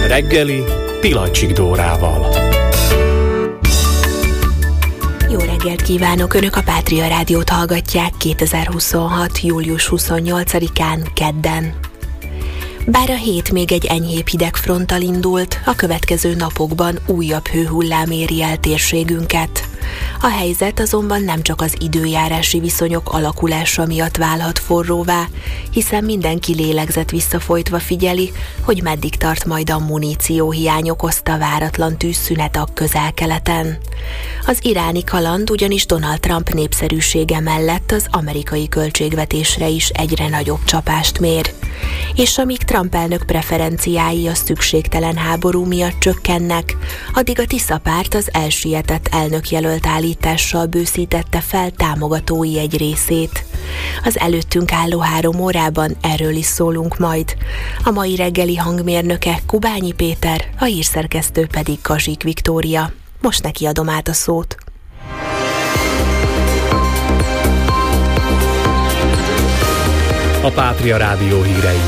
Reggeli Pilacsik Dórával. Jó reggelt kívánok! Önök a Pátria Rádiót hallgatják 2026. július 28-án, kedden. Bár a hét még egy enyhébb hidegfronttal indult, a következő napokban újabb hőhullám éri el térségünket. A helyzet azonban nem csak az időjárási viszonyok alakulása miatt válhat forróvá, hiszen mindenki lélegzet visszafolytva figyeli, hogy meddig tart majd a munícióhiány okozta váratlan tűzszünet a Közel-Keleten. Az iráni kaland ugyanis Donald Trump népszerűsége mellett az amerikai költségvetésre is egyre nagyobb csapást mér. És amíg Trump elnök preferenciái a szükségtelen háború miatt csökkennek, addig a Tisza-párt az elsietett elnökjelölt állítással bőszítette fel támogatói egy részét. Az előttünk álló 3 órában erről is szólunk majd. A mai reggeli hangmérnöke Kubányi Péter, a hírszerkesztő pedig Kazsik Viktória. Most neki adom át a szót. A Pátria Rádió hírei.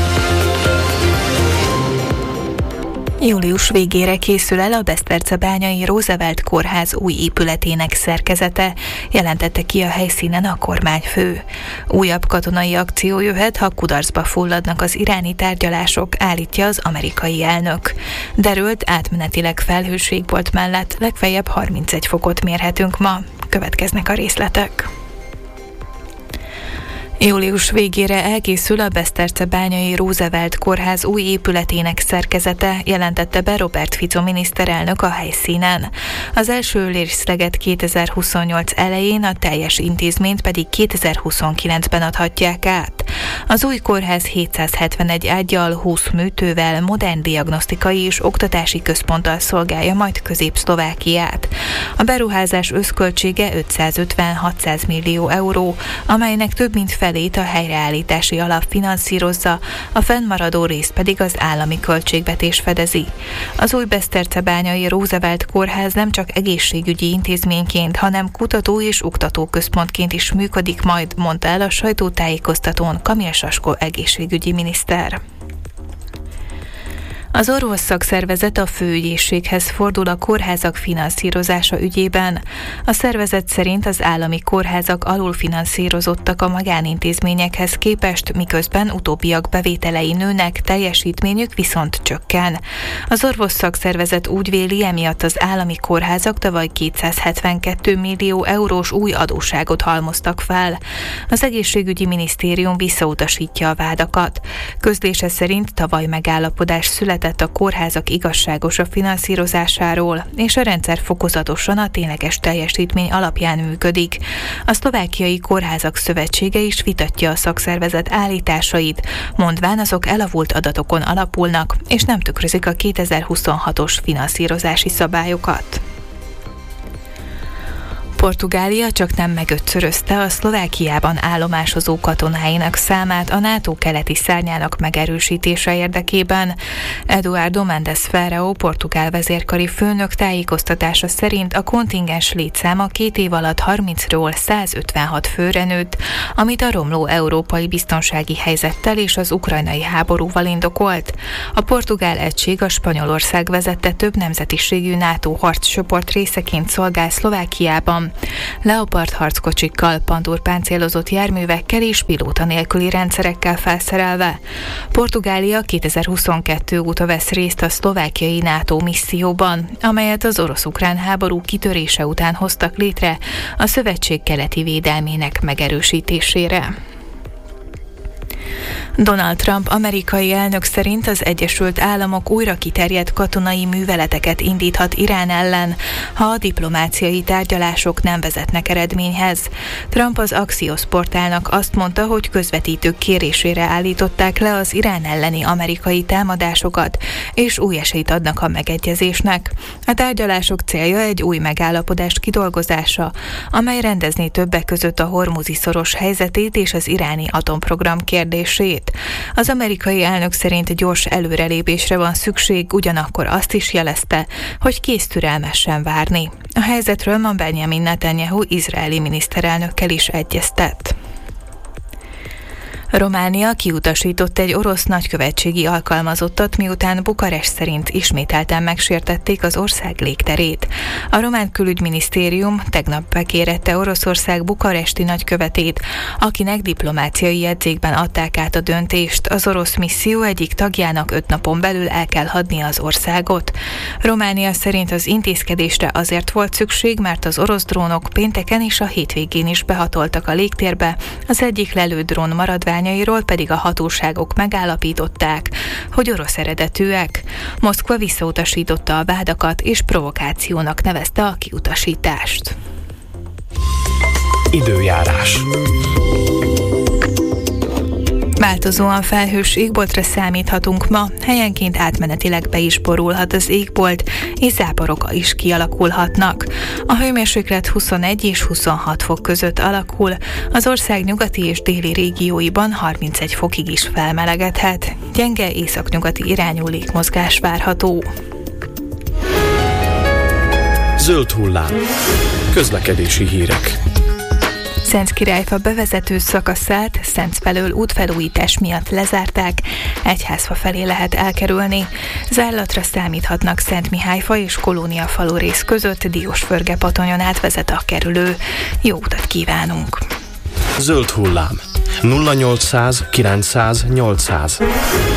Július végére készül el a Besztercebányai Roosevelt kórház új épületének szerkezete, jelentette ki a helyszínen a kormányfő. Újabb katonai akció jöhet, ha kudarcba fulladnak az iráni tárgyalások, állítja az amerikai elnök. Derült, átmenetileg felhőségbolt mellett legfeljebb 31 fokot mérhetünk ma. Következnek a részletek. Július végére elkészül a Besztercebányai Roosevelt kórház új épületének szerkezete, jelentette be Robert Fico miniszterelnök a helyszínen. Az első részleget 2028 elején, a teljes intézményt pedig 2029-ben adhatják át. Az új kórház 771 ággyal, 20 műtővel, modern diagnosztikai és oktatási központtal szolgálja majd Közép-Szlovákiát. A beruházás összköltsége 550-600 millió euró, amelynek több mint felét a helyreállítási alap finanszírozza, a fennmaradó részt pedig az állami költségvetés fedezi. Az új Besztercebányai Roosevelt kórház nem csak egészségügyi intézményként, hanem kutató- és oktatóközpontként is működik majd, mondta el a sajtótájékoztatón Kamil Saskó egészségügyi miniszter. Az orvosszakszervezet a főügyészséghez fordul a kórházak finanszírozása ügyében. A szervezet szerint az állami kórházak alulfinanszírozottak a magánintézményekhez képest, miközben utóbbiak bevételei nőnek, teljesítményük viszont csökken. Az orvosszakszervezet úgy véli, emiatt az állami kórházak tavaly 272 millió eurós új adósságot halmoztak fel. Az egészségügyi minisztérium visszautasítja a vádakat. Közlése szerint tavaly megállapodás született a kórházak igazságos a finanszírozásáról, és a rendszer fokozatosan a tényleges teljesítmény alapján működik. A Szlovákiai Kórházak Szövetsége is vitatja a szakszervezet állításait, mondván azok elavult adatokon alapulnak, és nem tükrözik a 2026-os finanszírozási szabályokat. Portugália csaknem megötszörözte a Szlovákiában állomásozó katonáinak számát a NATO keleti szárnyának megerősítése érdekében. Eduardo Mendes Ferrao, portugál vezérkari főnök tájékoztatása szerint a kontingens létszáma 2 év alatt 30-ról 156 főre nőtt, amit a romló európai biztonsági helyzettel és az ukrajnai háborúval indokolt. A portugál egység a Spanyolország vezette több nemzetiségű NATO harccsoport részeként szolgál Szlovákiában. Leopard harckocsikkal, Pandur páncélozott járművekkel és pilóta nélküli rendszerekkel felszerelve. Portugália 2022 óta vesz részt a szlovákiai NATO misszióban, amelyet az orosz-ukrán háború kitörése után hoztak létre a szövetség keleti védelmének megerősítésére. Donald Trump amerikai elnök szerint az Egyesült Államok újra kiterjedt katonai műveleteket indíthat Irán ellen, ha a diplomáciai tárgyalások nem vezetnek eredményhez. Trump az Axios portálnak azt mondta, hogy közvetítők kérésére állították le az Irán elleni amerikai támadásokat, és új esélyt adnak a megegyezésnek. A tárgyalások célja egy új megállapodás kidolgozása, amely rendezné többek között a Hormuzi-szoros helyzetét és az iráni atomprogram kérdését. Az amerikai elnök szerint gyors előrelépésre van szükség, ugyanakkor azt is jelezte, hogy kész türelmesen várni. A helyzetről ma Benjamin Netanyahu izraeli miniszterelnökkel is egyeztet. Románia kiutasított egy orosz nagykövetségi alkalmazottat, miután Bukarest szerint ismételten megsértették az ország légterét. A román külügyminisztérium tegnap bekérette Oroszország bukaresti nagykövetét, akinek diplomáciai jegyzékben adták át a döntést. Az orosz misszió egyik tagjának 5 napon belül el kell hagynia az országot. Románia szerint az intézkedésre azért volt szükség, mert az orosz drónok pénteken és a hétvégén is behatoltak a légtérbe, az egyik lelő drón maradványairól pedig a hatóságok megállapították, hogy orosz eredetűek. Moszkva visszautasította a vádakat és provokációnak nevezte a kiutasítást. Időjárás. Változóan felhős égboltra számíthatunk ma, helyenként átmenetileg be is borulhat az égbolt, és záporok is kialakulhatnak. A hőmérséklet 21 és 26 fok között alakul, az ország nyugati és déli régióiban 31 fokig is felmelegedhet. Gyenge északnyugati irányú légmozgás várható. Zöld hullám. Közlekedési hírek. Szentkirályfa bevezető szakaszát Szent felől útfelújítás miatt lezárták, Egyházfa felé lehet elkerülni. Zárlatra számíthatnak Szentmihályfa és Kolónia falu rész között, Diósförge-Patonyon átvezet a kerülő. Jó utat kívánunk! Zöld hullám. 0800 900 800.